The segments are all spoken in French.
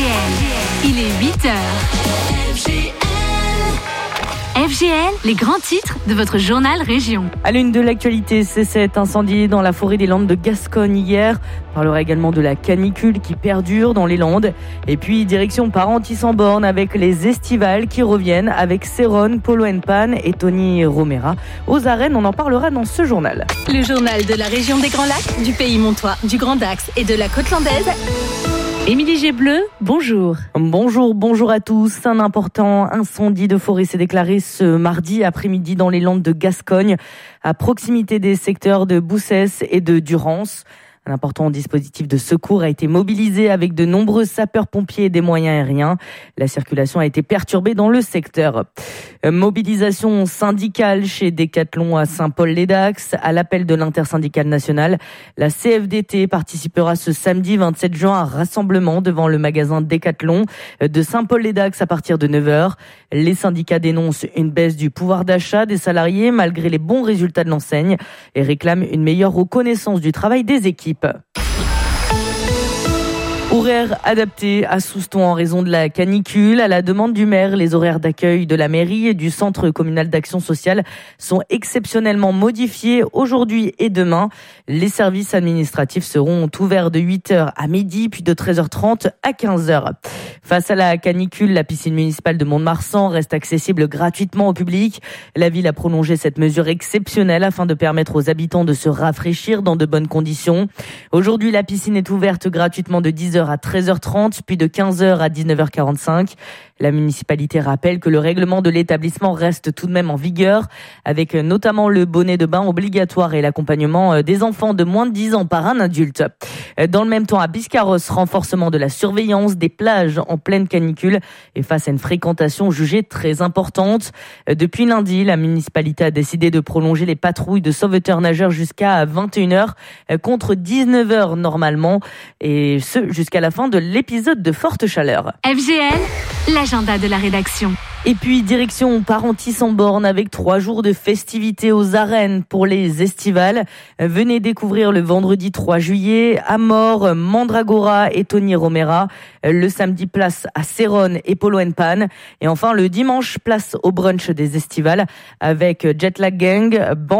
Il est 8h. FGL, les grands titres de votre journal Région. À l'une de l'actualité, c'est cet incendie dans la forêt des Landes de Gascogne hier. On parlera également de la canicule qui perdure dans les Landes. Et puis, direction Parentis-en-Born avec les estivales qui reviennent avec Céron, Polo & Pan et Tony Romera. Aux arènes, on en parlera dans ce journal. Le journal de la région des Grands Lacs, du Pays Montois, du Grand Dax et de la Côte Landaise. Émilie Gébleu, bonjour. Bonjour à tous. Un important incendie de forêt s'est déclaré ce mardi après-midi dans les Landes de Gascogne, à proximité des secteurs de Boussès et de Durance. Un important dispositif de secours a été mobilisé avec de nombreux sapeurs-pompiers et des moyens aériens. La circulation a été perturbée dans le secteur. Mobilisation syndicale chez Decathlon à Saint-Paul-les-Dax. À l'appel de l'intersyndicale nationale, la CFDT participera ce samedi 27 juin à un rassemblement devant le magasin Decathlon de Saint-Paul-les-Dax à partir de 9h. Les syndicats dénoncent une baisse du pouvoir d'achat des salariés malgré les bons résultats de l'enseigne et réclament une meilleure reconnaissance du travail des équipes. Horaires adaptés à Souston en raison de la canicule. À la demande du maire, les horaires d'accueil de la mairie et du centre communal d'action sociale sont exceptionnellement modifiés aujourd'hui et demain. Les services administratifs seront ouverts de 8h à midi, puis de 13h30 à 15h. Face à la canicule, la piscine municipale de Mont-de-Marsan reste accessible gratuitement au public. La ville a prolongé cette mesure exceptionnelle afin de permettre aux habitants de se rafraîchir dans de bonnes conditions. Aujourd'hui, la piscine est ouverte gratuitement de 10h à 13h30, puis de 15h à 19h45. La municipalité rappelle que le règlement de l'établissement reste tout de même en vigueur, avec notamment le bonnet de bain obligatoire et l'accompagnement des enfants de moins de 10 ans par un adulte. Dans le même temps, à Biscarrosse, renforcement de la surveillance des plages en pleine canicule et face à une fréquentation jugée très importante. Depuis lundi, la municipalité a décidé de prolonger les patrouilles de sauveteurs nageurs jusqu'à 21h contre 19h normalement, et ce jusqu'à la fin de l'épisode de forte chaleur. FGL, l'agenda de la rédaction. Et puis, direction Parentis-en-Born avec 3 jours de festivités aux arènes pour les estivales. Venez découvrir le vendredi 3 juillet Amor, Mandragora et Tony Romera. Le samedi, place à Céron et Polo & Pan. Et enfin, le dimanche, place au brunch des estivales avec Jetlag Gang,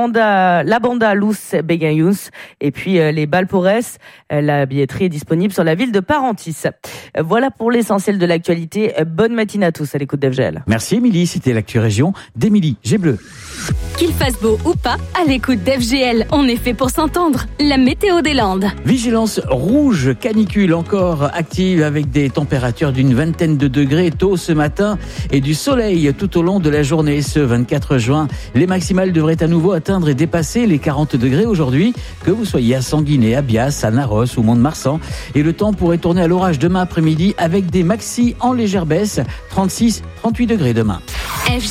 la banda Luz Begayus et puis les Balpores. La billetterie est disponible sur la ville de Parentis. Voilà pour l'essentiel de l'actualité. Bonne matinée à tous à l'écoute d'FGL. Merci Émilie, c'était l'actu région d'Émilie Gébleu. Qu'il fasse beau ou pas, à l'écoute d'FGL, on est fait pour s'entendre. La météo des Landes. Vigilance rouge, canicule encore active avec des températures d'une vingtaine de degrés tôt ce matin et du soleil tout au long de la journée ce 24 juin. Les maximales devraient à nouveau atteindre et dépasser les 40 degrés aujourd'hui, que vous soyez à Sanguinet, à Bias, à Narros ou Mont-de-Marsan. Et le temps pourrait tourner à l'orage demain après-midi avec des maxis en légère baisse, 36-38 degrés demain.